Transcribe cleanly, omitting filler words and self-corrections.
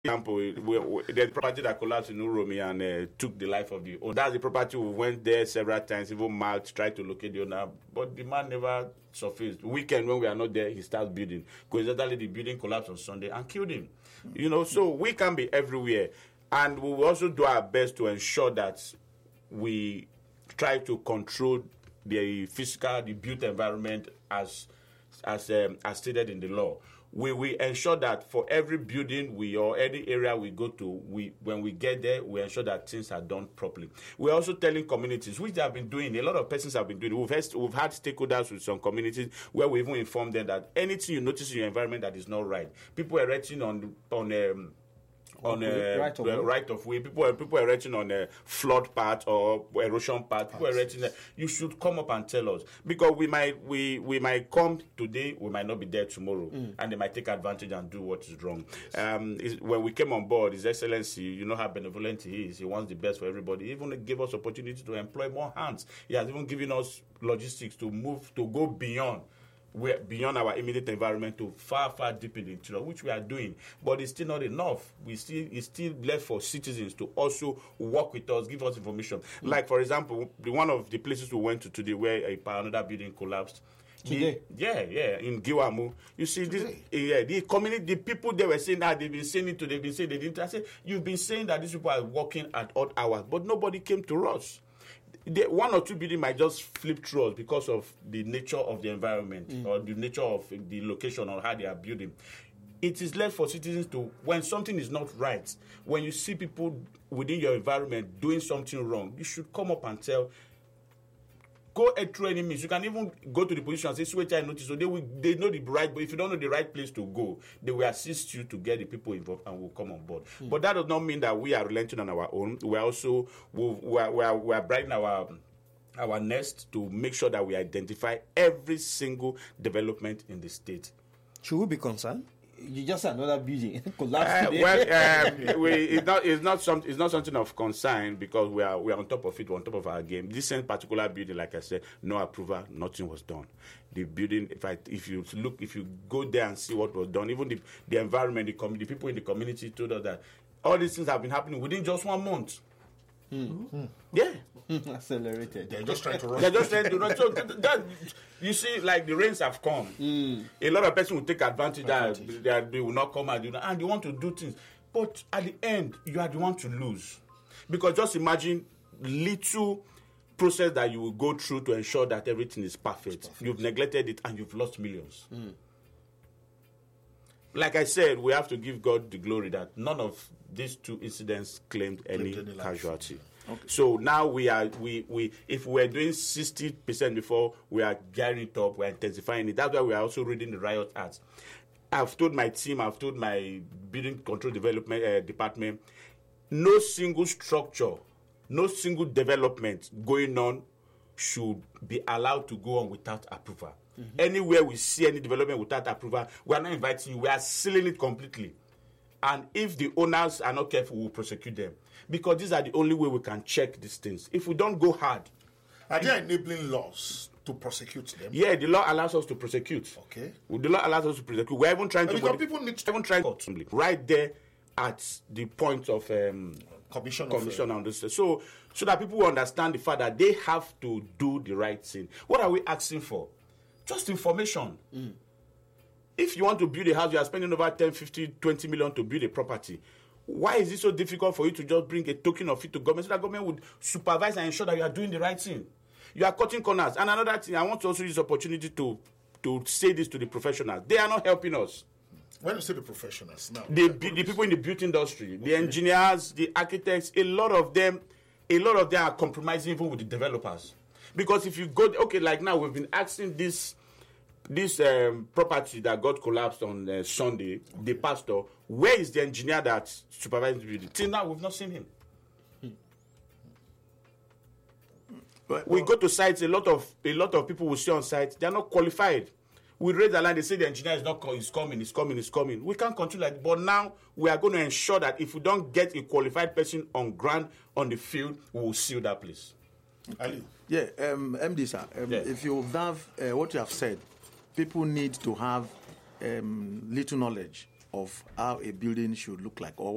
example, there's property that collapsed in Uromi and took the life of the owner. That's the property we went there several times, even marked, tried to locate the owner, but the man never surfaced. Weekend when we are not there, he starts building. Coincidentally, the building collapsed on Sunday and killed him. So we can be everywhere, and we will also do our best to ensure that we try to control the built environment as stated in the law. We will ensure that for every building or any area we go to, when we get there, we ensure that things are done properly. We're also telling communities, which they have been doing, a lot of persons have been doing. We've had stakeholders with some communities where we even informed them that anything you notice in your environment that is not right, people erecting on right of way. People are erecting on a flood path or erosion path. People are erecting. You should come up and tell us, because we might come today, we might not be there tomorrow, and they might take advantage and do what is wrong. When we came on board, His Excellency, you know how benevolent he is. He wants the best for everybody. He even gave us opportunity to employ more hands. He has even given us logistics to go beyond our immediate environment to far deep in the interior, which we are doing, but it's still not enough. It's still left for citizens to also work with us, give us information. Like, for example, one of the places we went to today where another building collapsed. Today? In Giwamu. You see, the community, the people they were saying that they've been saying it today, they've been saying they didn't. I said, you've been saying that these people are working at odd hours, but nobody came to us. One or two buildings might just flip through us because of the nature of the environment or the nature of the location or how they are building. It is left for citizens to, when something is not right, when you see people within your environment doing something wrong, you should come up and tell. Go through any means. You can even go to the police and say, "Switch, I notice." So they know the right, but if you don't know the right place to go, they will assist you to get the people involved and will come on board. But that does not mean that we are relenting on our own. We are also we are brightening our nest to make sure that we identify every single development in the state. Should we be concerned? You just said another building collapsed today. It's not something of concern, because we are on top of it, we're on top of our game. This same particular building, like I said, no approval, nothing was done. The building, if you go there and see what was done, even the environment, the people in the community told us that all these things have been happening within just 1 month. Yeah. Accelerated. They're just trying to rush. So that, you see, like the rains have come. A lot of people will take advantage that they will not come and they want to do things. But at the end, you are the one to lose. Because just imagine little process that you will go through to ensure that everything is perfect. You've neglected it and you've lost millions. Like I said, we have to give God the glory that none of these two incidents claimed any casualty. Okay. So now if we were doing 60% before, we are gearing it up, we are intensifying it. That's why we are also reading the Riot Act. I've told my team, I've told my building control development department, no single structure, no single development going on should be allowed to go on without approval. Anywhere we see any development without approval, we are not inviting you. We are sealing it completely. And if the owners are not careful, we will prosecute them. Because these are the only way we can check these things. If we don't go hard. Are there enabling laws to prosecute them? Yeah, the law allows us to prosecute. Okay. The law allows us to prosecute. We're even trying to... Because people need to... Even trying to... Right there at the point of... commission on this. So that people will understand the fact that they have to do the right thing. What are we asking for? Just information. If you want to build a house, you are spending over 10, 50, 20 million to build a property. Why is it so difficult for you to just bring a token of it to government so that government would supervise and ensure that you are doing the right thing? You are cutting corners. And another thing, I want to also use this opportunity to say this to the professionals. They are not helping us. When you say the professionals now, the people in the beauty industry, the engineers, the architects, a lot of them are compromising even with the developers. Because if you go, like now we've been asking this property that got collapsed on Sunday, the pastor, where is the engineer that supervised the building? Till now, we've not seen him. We go to sites, a lot of people will see on site, they are not qualified. We raise the line, they say the engineer is coming. We can't continue like that. But now we are going to ensure that if we don't get a qualified person on ground, on the field, we will seal that place. Ali. Yeah, MD sir, if you observe what you have said, people need to have little knowledge of how a building should look like, or